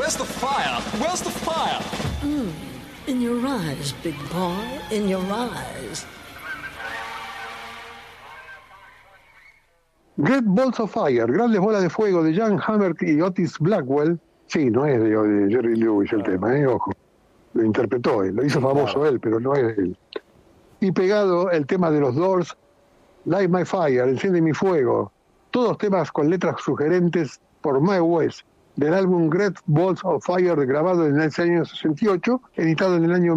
Where's the fire? Where's the fire? In your eyes, big boy, in your eyes. Great Balls of Fire, Grandes Bolas de Fuego, de Jan Hammer y Otis Blackwell. Sí, no es de Jerry Lewis el tema, ojo. Lo interpretó él, lo hizo famoso él, pero no es de él. Y pegado el tema de los Doors, Light My Fire, Enciende mi Fuego. Todos temas con letras sugerentes por Mae West, del álbum Great Balls of Fire, grabado en el año 68, editado en el año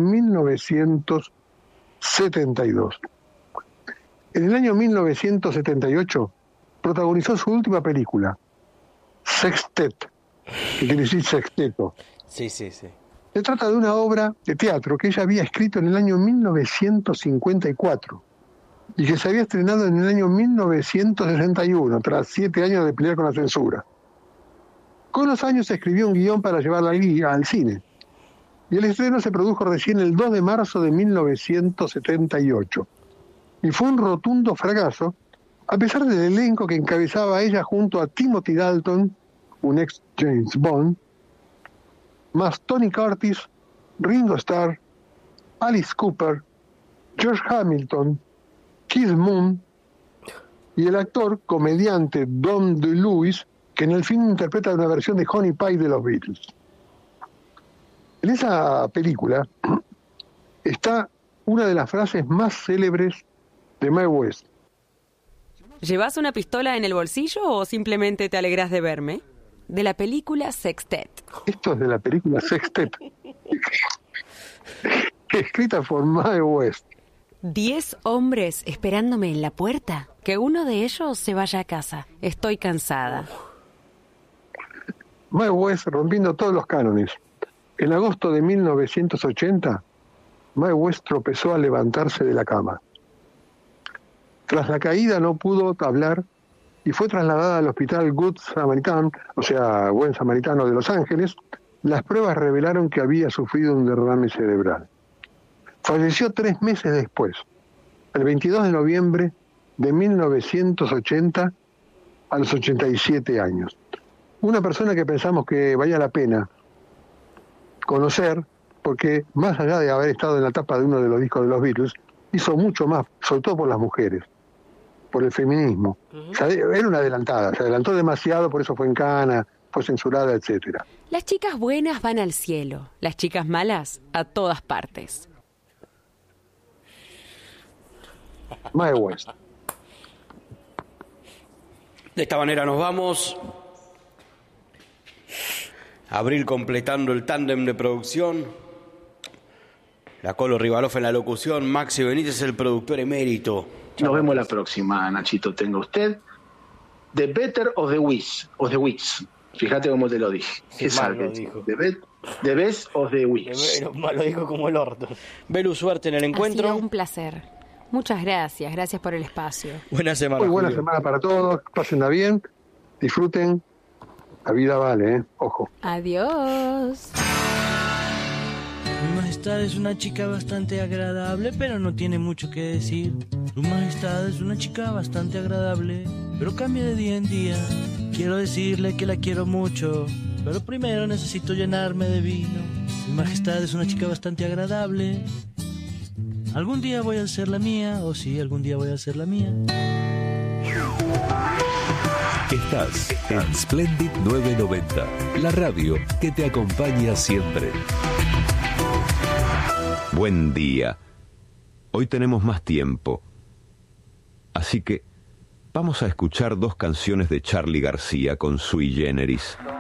1972. En el año 1978 protagonizó su última película, Sextet, que quiere decir sexteto. Sí. Se trata de una obra de teatro que ella había escrito en el año 1954 y que se había estrenado en el año 1961, tras 7 años de pelear con la censura. Con los años escribió un guión para llevarla al cine, y el estreno se produjo recién el 2 de marzo de 1978. Y fue un rotundo fracaso, a pesar del elenco que encabezaba a ella junto a Timothy Dalton, un ex James Bond, más Tony Curtis, Ringo Starr, Alice Cooper, George Hamilton, Keith Moon y el actor comediante Dom DeLuise, que en el film interpreta una versión de Honey Pie de los Beatles. En esa película está una de las frases más célebres de Mae West. ¿Llevas una pistola en el bolsillo o simplemente te alegras de verme? De la película Sextet. Esto es de la película Sextet, escrita por Mae West. 10 hombres esperándome en la puerta. Que uno de ellos se vaya a casa. Estoy cansada. Mae West rompiendo todos los cánones. En agosto de 1980, Mae West tropezó al levantarse de la cama. Tras la caída no pudo hablar y fue trasladada al hospital Good Samaritan, o sea, Buen Samaritano de Los Ángeles. Las pruebas revelaron que había sufrido un derrame cerebral. Falleció 3 meses después, el 22 de noviembre de 1980, a los 87 años. Una persona que pensamos que valía la pena conocer, porque más allá de haber estado en la tapa de uno de los discos de los Beatles, hizo mucho más, sobre todo por las mujeres, por el feminismo. O sea, era una adelantada, se adelantó demasiado, por eso fue en cana, fue censurada, etcétera. Las chicas buenas van al cielo, las chicas malas a todas partes. Mae West. De esta manera nos vamos. Abril completando el tándem de producción. La Colo Rivaloff en la locución. Maxi Benítez, el productor emérito. Nos vemos la próxima, Nachito. Tenga usted The Better of the Wiz. Fíjate cómo te lo dije. Qué mal lo dijo. The Best of the Wiz. Lo dijo como el orto. Belu, suerte en el encuentro. Ha sido un placer. Muchas gracias. Gracias por el espacio. Buena semana. Muy buena Julio. semana para todos. Pásenla bien. Disfruten. La vida vale, Ojo. Adiós. Su Majestad es una chica bastante agradable, pero no tiene mucho que decir. Su Majestad es una chica bastante agradable, pero cambia de día en día. Quiero decirle que la quiero mucho, pero primero necesito llenarme de vino. Su Majestad es una chica bastante agradable. Algún día voy a ser la mía, o sí, algún día voy a ser la mía. Estás en Splendid 990, la radio que te acompaña siempre. Buen día. Hoy tenemos más tiempo. Así que vamos a escuchar 2 canciones de Charly García con Sui Generis.